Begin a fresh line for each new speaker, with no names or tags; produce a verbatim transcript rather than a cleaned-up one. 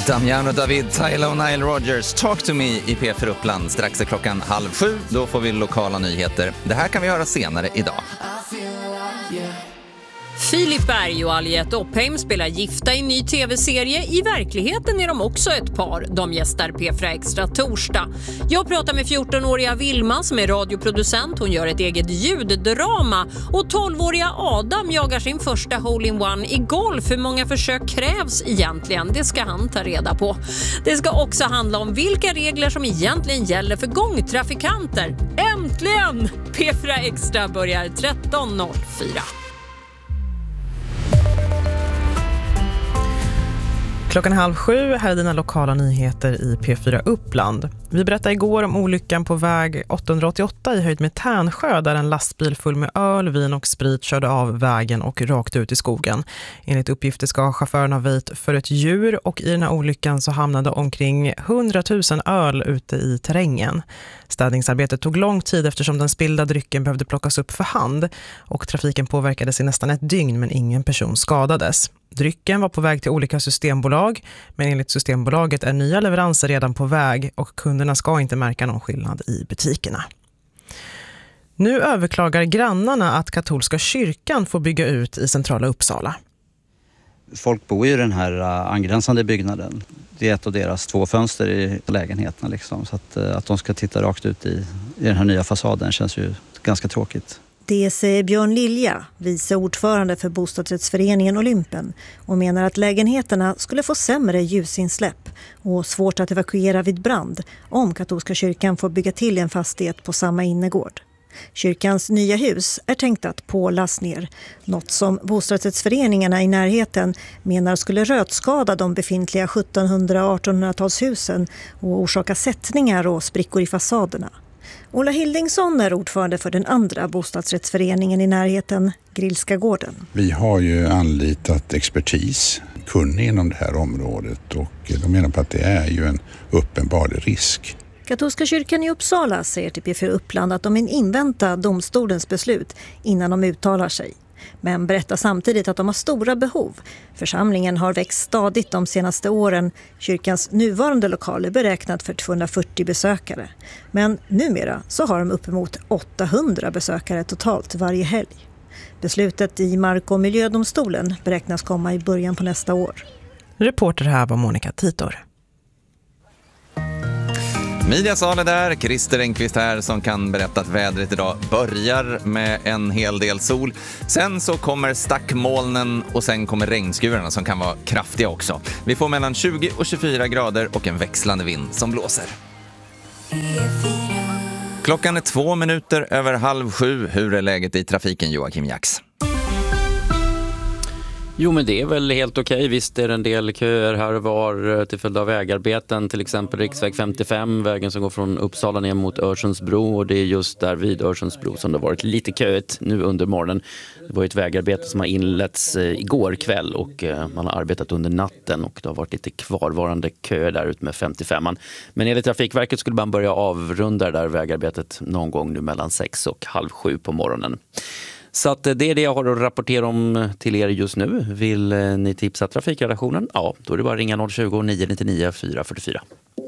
Damiano David, Tyler och Nile Rodgers, Talk to me i P fyra Uppland. Strax är klockan halv sju, då får vi lokala nyheter. Det här kan vi höra senare idag.
Filip Berg och Aliette Oppheim spelar gifta i en ny tv-serie. I verkligheten är de också ett par. De gästar P fyra Extra torsdag. Jag pratar med fjortonåriga Vilma som är radioproducent. Hon gör ett eget ljuddrama. Och tolvåriga Adam jagar sin första hole-in-one i golf. Hur många försök krävs egentligen? Det ska han ta reda på. Det ska också handla om vilka regler som egentligen gäller för gångtrafikanter. Äntligen! P fyra Extra börjar tretton noll fyra.
Klockan halv sju, här är dina lokala nyheter i P fyra Uppland. Vi berättade igår om olyckan på väg åttahundraåttioåtta i höjd med Tärnsjö där en lastbil full med öl, vin och sprit körde av vägen och rakt ut i skogen. Enligt uppgifter ska chauffören ha väjt för ett djur och i den här olyckan så hamnade omkring hundratusen öl ute i terrängen. Städningsarbetet tog lång tid eftersom den spillda drycken behövde plockas upp för hand och trafiken påverkades i nästan ett dygn men ingen person skadades. Drycken var på väg till olika systembolag, men enligt Systembolaget är nya leveranser redan på väg och kunderna ska inte märka någon skillnad i butikerna. Nu överklagar grannarna att katolska kyrkan får bygga ut i centrala Uppsala.
Folk bor ju i den här angränsande byggnaden. Det är ett av deras två fönster i lägenheterna. Liksom. Så att, att de ska titta rakt ut i, i den här nya fasaden känns ju ganska tråkigt.
Det säger Björn Lilja, vice ordförande för bostadsrättsföreningen Olympen, och menar att lägenheterna skulle få sämre ljusinsläpp och svårt att evakuera vid brand om katolska kyrkan får bygga till en fastighet på samma innergård. Kyrkans nya hus är tänkt att pålas ner, något som bostadsrättsföreningarna i närheten menar skulle rötskada de befintliga sjuttonhundra- och artonhundratalshusen och orsaka sättningar och sprickor i fasaderna. Ola Hildingsson är ordförande för den andra bostadsrättsföreningen i närheten, Grillska gården.
Vi har ju anlitat expertis, kunnig inom det här området, och de menar på att det är ju en uppenbar risk.
Katolska kyrkan i Uppsala säger till P fyra Uppland att de vill invänta domstolens beslut innan de uttalar sig. Men berättar samtidigt att de har stora behov. Församlingen har växt stadigt de senaste åren. Kyrkans nuvarande lokal är beräknat för tvåhundrafyrtio besökare. Men numera så har de uppemot åttahundra besökare totalt varje helg. Beslutet i Mark- och miljödomstolen beräknas komma i början på nästa år.
Reporter här var Monica Titor.
Media Sale där, Christer Engqvist här som kan berätta att vädret idag börjar med en hel del sol. Sen så kommer stackmolnen och sen kommer regnskurarna som kan vara kraftiga också. Vi får mellan tjugo och tjugofyra grader och en växlande vind som blåser. Klockan är två minuter över halv sju. Hur är läget i trafiken, Joakim Jax?
Jo, men det är väl helt okej. Visst är det en del köer här och var till följd av vägarbeten. Till exempel riksväg femtiofem, vägen som går från Uppsala ner mot Örsundsbro. Och det är just där vid Örsundsbro som det har varit lite köet nu under morgonen. Det var ett vägarbete som har inletts igår kväll och man har arbetat under natten. Och det har varit lite kvarvarande köer där ut med femtiofemman. Men enligt Trafikverket skulle man börja avrunda det där vägarbetet någon gång nu mellan sex och halv sju på morgonen. Så att det är det jag har att rapportera om till er just nu. Vill ni tipsa trafikredaktionen? Ja, då är det bara ringa noll tjugo, nio nio nio, fyra fyra fyra.